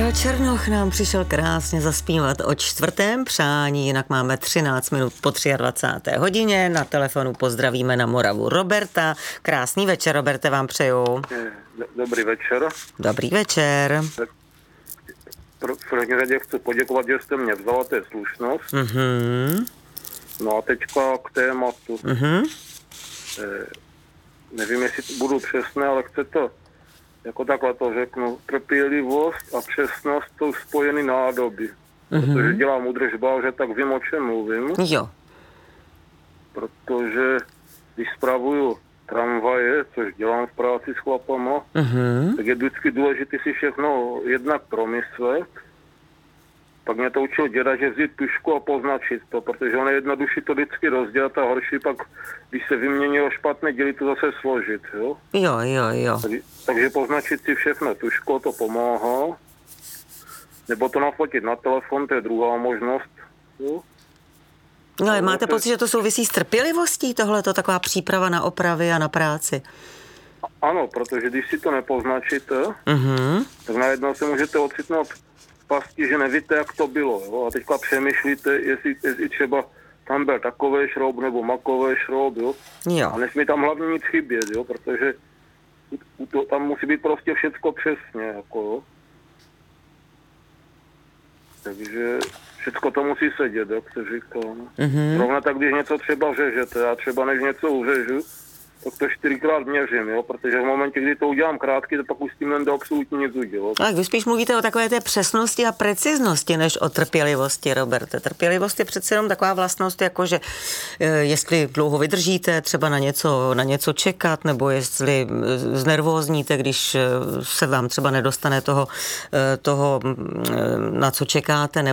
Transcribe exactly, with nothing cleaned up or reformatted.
Karel Černoch nám přišel krásně zaspívat o čtvrtém přání, jinak máme třináct minut po dvacáté třetí hodině. Na telefonu pozdravíme na Moravu Roberta. Krásný večer, Roberte, vám přeju. Dobrý večer. Dobrý večer. V první řadě chci poděkovat, že jste mě vzala, to je slušnost. Mhm. No a teďka k tématu. Mhm. Eh, nevím, jestli budu přesné, ale chce to, jako takhle to řeknu, trpělivost a přesnost jsou spojeny nádoby. Mhm. Protože dělám údržba, že tak vím, o čem mluvím. Jo. Protože když spravuju tramvaje, což dělám v práci s chlapama, Mhm. tak je vždycky důležité si všechno jednak promyslet. Pak mě to učil děda, že vzít tužku a poznačit to, protože on je jednodušší to vždycky rozdělat a horší pak, když se vyměnilo špatné dělí, to zase složit, jo? Jo, jo, jo. Tak, takže poznačit si všechno tužko, to pomáhá. Nebo to nafotit na telefon, to je druhá možnost, jo? No, ale No, máte to- pocit, že to souvisí s trpělivostí, tohleto, taková příprava na opravy a na práci? Ano, protože když si to nepoznačíte, Mhm. tak najednou se můžete ocitnout v pasti, že nevíte, jak to bylo. Jo? A teďka přemýšlíte, jestli, jestli třeba tam byl takový šroub nebo makový šroub, jo? Jo. A nesmí tam hlavně nic chybět, jo? Protože u to, tam musí být prostě všecko přesně, jako jo? Takže všecko to musí sedět, jak se říká. No. Mhm. Rovna tak, když něco třeba řežete, já třeba než něco uřežu, tak to čtyřikrát měřím, jo? Protože v momentě, kdy to udělám krátký, to pak už s tím nedá absolutně nic udělat. Tak vy spíš mluvíte o takové té přesnosti a preciznosti, než o trpělivosti, Roberte. Trpělivost je přece jenom taková vlastnost, jako že eh, jestli dlouho vydržíte třeba na něco, na něco čekat, nebo jestli eh, znervózníte, když eh, se vám třeba nedostane toho, eh, toho, mm, eh, na co čekáte,